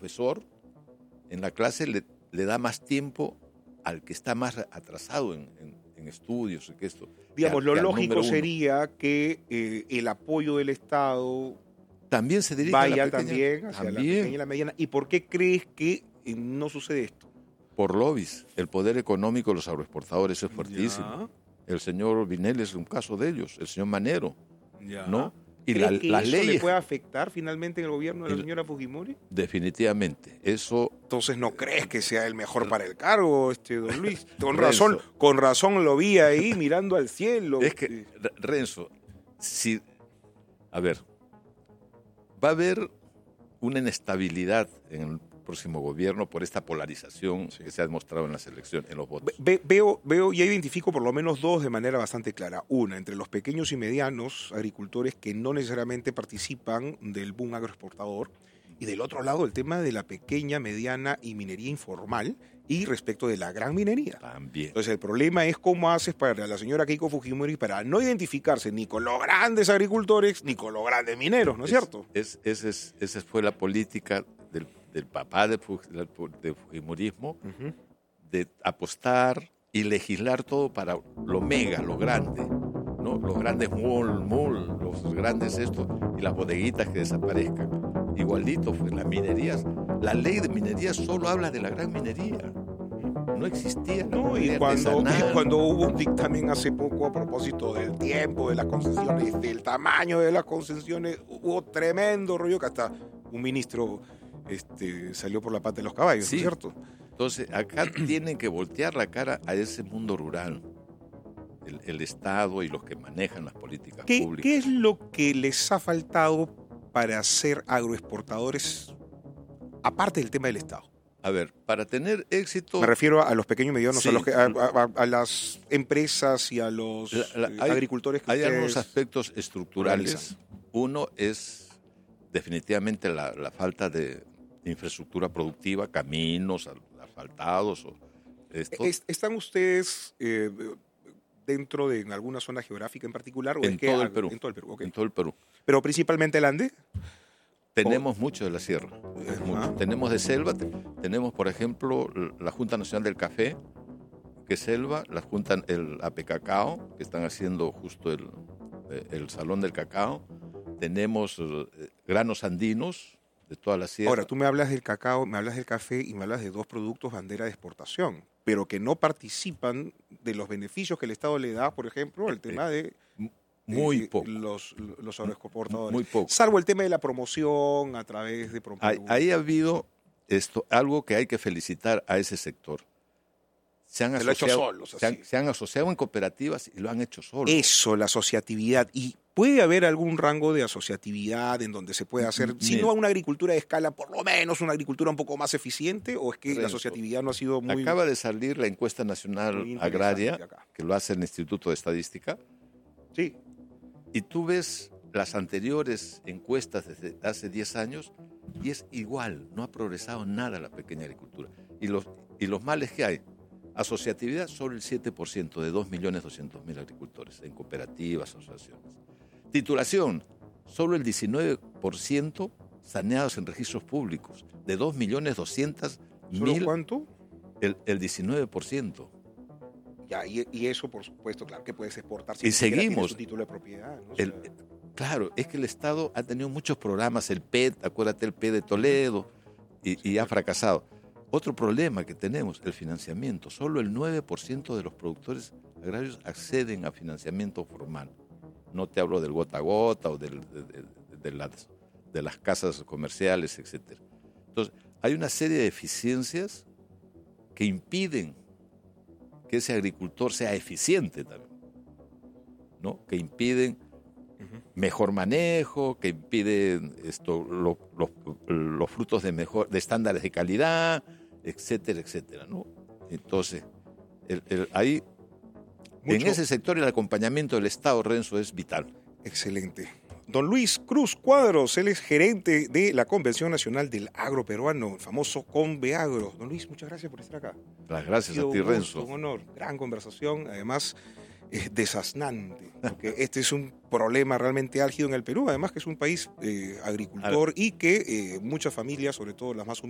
profesor en la clase le da más tiempo al que está más atrasado en estudios. Que esto, Digamos, lo que al lógico número uno. sería que el apoyo del Estado También se dirige a vaya la pequeña, también hacia la pequeña y la mediana. ¿Y por qué crees que no sucede esto? por lobbies. El poder económico de los agroexportadores es fuertísimo. El señor Vinel es un caso de ellos, el señor Manero, ¿no? Y ¿Crees que las eso le leyes, puede afectar finalmente en el gobierno de la señora Fujimori? definitivamente, eso... Entonces, ¿no crees que sea el mejor para el cargo, don Luis? Renzo. Con razón lo vi ahí mirando al cielo. Es que, Renzo, a ver, va a haber una inestabilidad en el próximo gobierno por esta polarización que se ha demostrado en las elecciones, en los votos. Veo y identifico por lo menos dos de manera bastante clara. Una, entre los pequeños y medianos agricultores que no necesariamente participan del boom agroexportador, y del otro lado el tema de la pequeña, mediana y minería informal, y respecto de la gran minería. También. Entonces el problema es cómo haces para la señora Keiko Fujimori para no identificarse ni con los grandes agricultores ni con los grandes mineros, ¿no es cierto? Esa fue la política del papá de Fujimorismo, de apostar y legislar todo para lo mega, lo grande, ¿no? Los grandes mall, los grandes y las bodeguitas que desaparezcan. Igualito fue las minerías. La ley de minería solo habla de la gran minería. No existía. No, y cuando hubo un dictamen hace poco a propósito del tiempo, de las concesiones, del tamaño de las concesiones, hubo tremendo rollo que hasta un ministro salió por la pata de los caballos, sí. ¿no es cierto? Entonces, acá tienen que voltear la cara a ese mundo rural, el Estado y los que manejan las políticas públicas. ¿Qué es lo que les ha faltado para ser agroexportadores, aparte del tema del Estado? A ver, para tener éxito... Me refiero a los pequeños y medianos, sí. a las empresas y a los agricultores que hay algunos aspectos estructurales. Realizan. Uno es definitivamente la falta de infraestructura productiva, caminos asfaltados. ¿Están ustedes dentro de alguna zona geográfica en particular? ¿O en todo el Perú. En todo el Perú, okay. En todo el Perú. ¿Pero principalmente el Ande? Tenemos mucho de la sierra. Mucho. Tenemos de selva, tenemos, por ejemplo, la Junta Nacional del Café, que es selva, la Junta el APECACAO, que están haciendo justo el Salón del Cacao. Tenemos granos andinos de toda la sierra. Ahora, tú me hablas del cacao, me hablas del café y me hablas de dos productos bandera de exportación, pero que no participan de los beneficios que el Estado le da, por ejemplo, el tema de... Muy poco. Los agroexportadores. Muy poco. Salvo el tema de la promoción a través de... Ahí ha habido algo que hay que felicitar a ese sector. Se han asociado en cooperativas y lo han hecho solos. Eso, la asociatividad. ¿Y puede haber algún rango de asociatividad en donde se pueda hacer, si no a una agricultura de escala, por lo menos una agricultura un poco más eficiente? ¿O es que la asociatividad no ha sido muy... Acaba de salir la encuesta nacional agraria, que lo hace el Instituto de Estadística. Sí. Y tú ves las anteriores encuestas desde hace 10 años y es igual, no ha progresado nada la pequeña agricultura. Y los males que hay, asociatividad solo el 7% de 2.200.000 agricultores en cooperativas, asociaciones. Titulación, solo el 19% saneados en registros públicos, de 2.200.000. ¿Solo cuánto? El 19%. Ya, y eso, por supuesto, claro que puedes exportar. Y seguimos. Su título de propiedad, ¿no? Claro, es que el Estado ha tenido muchos programas, el PET, acuérdate el PET de Toledo, y ha fracasado. Otro problema que tenemos, el financiamiento. Solo el 9% de los productores agrarios acceden a financiamiento formal. No te hablo del gota a gota o de las casas comerciales, etc. Entonces, hay una serie de deficiencias que impiden que ese agricultor sea eficiente también, ¿no? Que impiden mejor manejo, que impiden los frutos de estándares de calidad, etcétera, etcétera, ¿no? Entonces, ahí, en ese sector el acompañamiento del Estado, Renzo, es vital. Excelente. Don Luis Cruz Cuadros, él es gerente de la Convención Nacional del Agro Peruano, el famoso Conveagro. Don Luis, muchas gracias por estar acá. Las gracias a ti, Renzo. Un honor, gran conversación, además desasnante, porque este es un problema realmente álgido en el Perú, además que es un país agricultor y que muchas familias, sobre todo las más humildes,